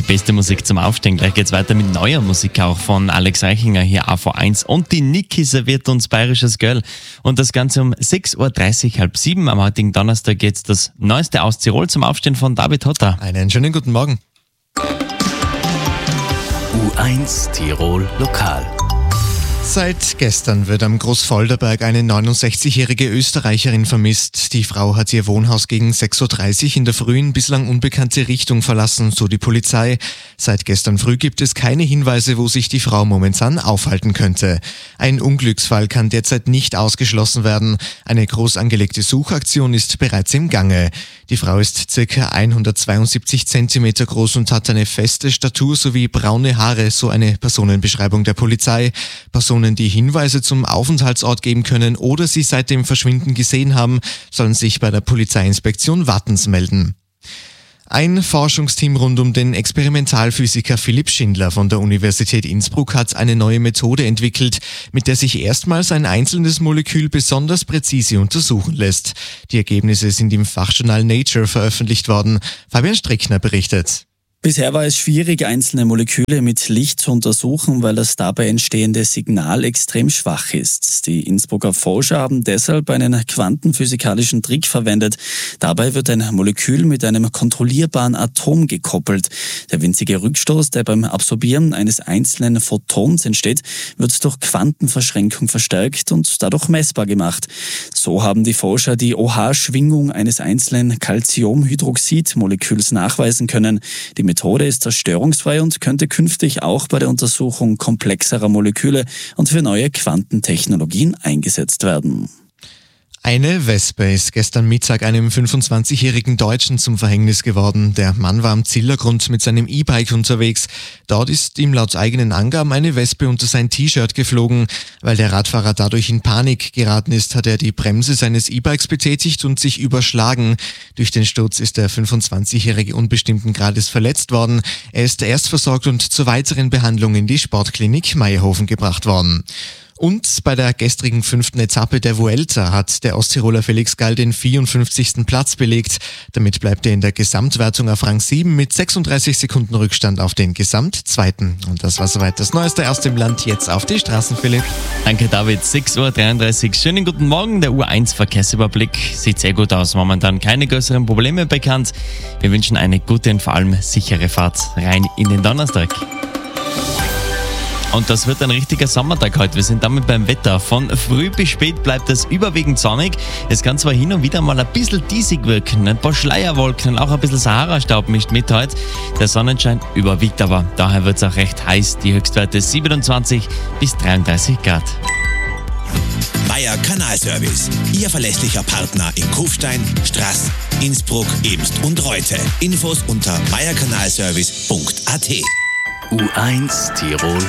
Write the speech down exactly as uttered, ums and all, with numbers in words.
beste Musik zum Aufstehen. Gleich geht's weiter mit neuer Musik auch von Alex Reichinger hier A V eins. Und die Niki serviert uns Bayerisches Girl. Und das Ganze um sechs Uhr dreißig, halb sieben. Am heutigen Donnerstag geht's das Neueste aus Tirol zum Aufstehen von David Hotter. Einen schönen guten Morgen. U eins Tirol Lokal. Seit gestern wird am Großfolderberg eine neunundsechzigjährige Österreicherin vermisst. Die Frau hat ihr Wohnhaus gegen sechs Uhr dreißig in der frühen, bislang unbekannte Richtung verlassen, so die Polizei. Seit gestern früh gibt es keine Hinweise, wo sich die Frau momentan aufhalten könnte. Ein Unglücksfall kann derzeit nicht ausgeschlossen werden. Eine groß angelegte Suchaktion ist bereits im Gange. Die Frau ist ca. hundertzweiundsiebzig Zentimeter groß und hat eine feste Statur sowie braune Haare, so eine Personenbeschreibung der Polizei. Personen, die Hinweise zum Aufenthaltsort geben können oder sie seit dem Verschwinden gesehen haben, sollen sich bei der Polizeiinspektion Wattens melden. Ein Forschungsteam rund um den Experimentalphysiker Philipp Schindler von der Universität Innsbruck hat eine neue Methode entwickelt, mit der sich erstmals ein einzelnes Molekül besonders präzise untersuchen lässt. Die Ergebnisse sind im Fachjournal Nature veröffentlicht worden. Fabian Streckner berichtet. Bisher war es schwierig, einzelne Moleküle mit Licht zu untersuchen, weil das dabei entstehende Signal extrem schwach ist. Die Innsbrucker Forscher haben deshalb einen quantenphysikalischen Trick verwendet. Dabei wird ein Molekül mit einem kontrollierbaren Atom gekoppelt. Der winzige Rückstoß, der beim Absorbieren eines einzelnen Photons entsteht, wird durch Quantenverschränkung verstärkt und dadurch messbar gemacht. So haben die Forscher die O H-Schwingung eines einzelnen Calciumhydroxid-Moleküls nachweisen können. Die Methode ist zerstörungsfrei und könnte künftig auch bei der Untersuchung komplexerer Moleküle und für neue Quantentechnologien eingesetzt werden. Eine Wespe ist gestern Mittag einem fünfundzwanzigjährigen Deutschen zum Verhängnis geworden. Der Mann war am Zillergrund mit seinem E-Bike unterwegs. Dort ist ihm laut eigenen Angaben eine Wespe unter sein T-Shirt geflogen. Weil der Radfahrer dadurch in Panik geraten ist, hat er die Bremse seines E-Bikes betätigt und sich überschlagen. Durch den Sturz ist der fünfundzwanzigjährige unbestimmten Grades verletzt worden. Er ist erstversorgt und zur weiteren Behandlung in die Sportklinik Meierhofen gebracht worden. Und bei der gestrigen fünften Etappe der Vuelta hat der Osttiroler Felix Gall den vierundfünfzigsten Platz belegt. Damit bleibt er in der Gesamtwertung auf Rang sieben mit sechsunddreißig Sekunden Rückstand auf den Gesamtzweiten. Und das war soweit das Neueste aus dem Land. Jetzt auf die Straßen, Philipp. Danke, David. sechs Uhr dreiunddreißig. Schönen guten Morgen. Der U eins Verkehrsüberblick sieht sehr gut aus. Momentan keine größeren Probleme bekannt. Wir wünschen eine gute und vor allem sichere Fahrt rein in den Donnerstag. Und das wird ein richtiger Sommertag heute. Wir sind damit beim Wetter. Von früh bis spät bleibt es überwiegend sonnig. Es kann zwar hin und wieder mal ein bisschen diesig wirken, ein paar Schleierwolken und auch ein bisschen Sahara-Staub mischt mit heute. Der Sonnenschein überwiegt aber. Daher wird es auch recht heiß. Die Höchstwerte siebenundzwanzig bis dreiunddreißig Grad. Meier Kanalservice. Ihr verlässlicher Partner in Kufstein, Straß, Innsbruck, Ebst und Reute. Infos unter meier kanalservice punkt a t. U eins Tirol